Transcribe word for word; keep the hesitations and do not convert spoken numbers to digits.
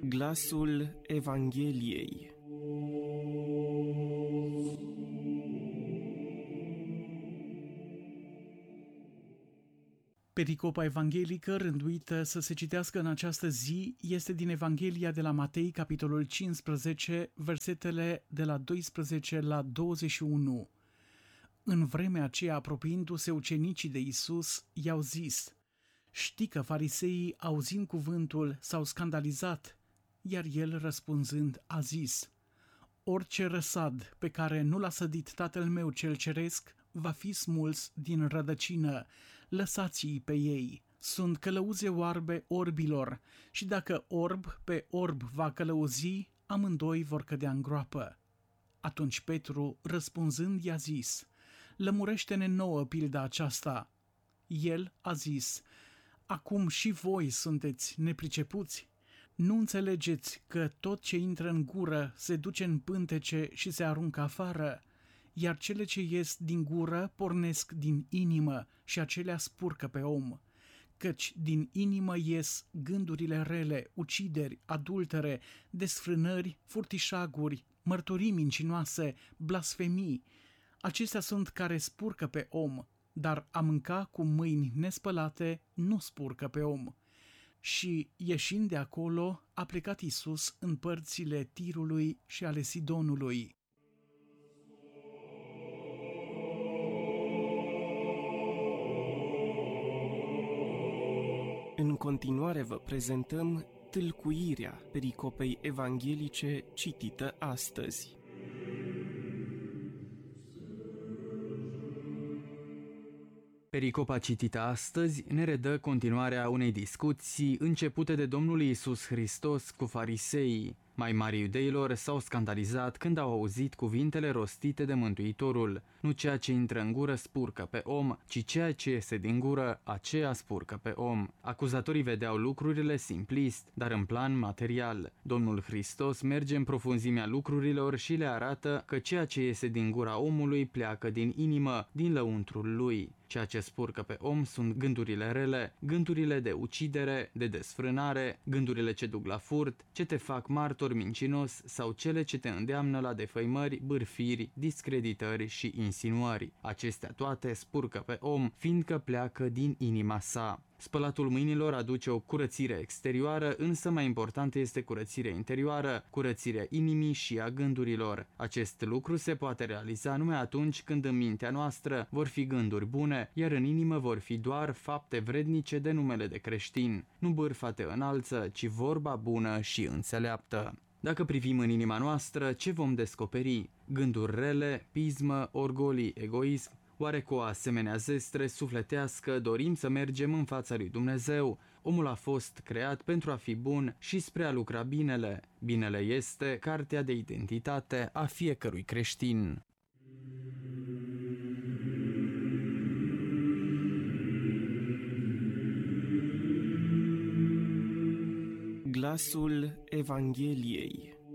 Glasul Evangheliei. Pericopa evanghelică rânduită să se citească în această zi este din Evanghelia de la Matei, capitolul cincisprezece, versetele de la doisprezece la douăzeci și unu. În vremea aceea, apropiindu-se ucenicii de Iisus, i-au zis: „Știi că fariseii, auzind cuvântul, s-au scandalizat?” Iar el, răspunzând, a zis: „Orice răsad pe care nu l-a sădit Tatăl meu cel ceresc va fi smuls din rădăcină. Lăsați-i pe ei. Sunt călăuze oarbe orbilor și dacă orb pe orb va călăuzi, amândoi vor cădea în groapă.” Atunci Petru, răspunzând, i-a zis: „Lămurește-ne nouă pilda aceasta.” El a zis: „Acum și voi sunteți nepricepuți? Nu înțelegeți că tot ce intră în gură se duce în pântece și se aruncă afară? Iar cele ce ies din gură pornesc din inimă și acelea spurcă pe om. Căci din inimă ies gândurile rele, ucideri, adultere, desfrânări, furtișaguri, mărturii mincinoase, blasfemii. Acestea sunt care spurcă pe om, dar a mânca cu mâini nespălate nu spurcă pe om.” Și, ieșind de acolo, a plecat Iisus în părțile Tirului și ale Sidonului. În continuare vă prezentăm tâlcuirea pericopei evanghelice citită astăzi. Pericopa citită astăzi ne redă continuarea unei discuții începute de Domnul Iisus Hristos cu fariseii. Mai mari iudeilor s-au scandalizat când au auzit cuvintele rostite de Mântuitorul: „Nu ceea ce intră în gură spurcă pe om, ci ceea ce iese din gură, aceea spurcă pe om.” Acuzatorii vedeau lucrurile simplist, dar în plan material. Domnul Hristos merge în profunzimea lucrurilor și le arată că ceea ce iese din gura omului pleacă din inimă, din lăuntrul lui. Ceea ce spurcă pe om sunt gândurile rele, gândurile de ucidere, de desfrânare, gândurile ce duc la furt, ce te fac martor mincinos sau cele ce te îndeamnă la defăimări, bârfiri, discreditări și insinuări. Acestea toate spurcă pe om, fiindcă pleacă din inima sa. Spălatul mâinilor aduce o curățire exterioară, însă mai importantă este curățirea interioară, curățirea inimii și a gândurilor. Acest lucru se poate realiza numai atunci când în mintea noastră vor fi gânduri bune, iar în inimă vor fi doar fapte vrednice de numele de creștin. Nu bârfa te înalță, ci vorba bună și înțeleaptă. Dacă privim în inima noastră, ce vom descoperi? Gânduri rele, pismă, orgolii, egoism? Oare cu o asemenea zestre sufletească dorim să mergem în fața lui Dumnezeu? Omul a fost creat pentru a fi bun și spre a lucra binele. Binele este cartea de identitate a fiecărui creștin. Glasul Evangheliei.